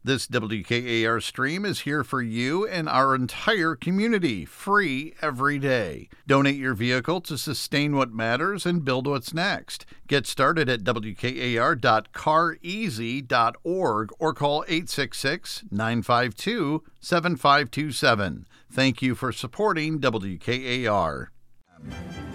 This WKAR stream is here for you and our entire community, free every day. Donate your vehicle to sustain what matters and build what's next. Get started at WKAR.careasy.org or call 866-952-7527. Thank you for supporting WKAR.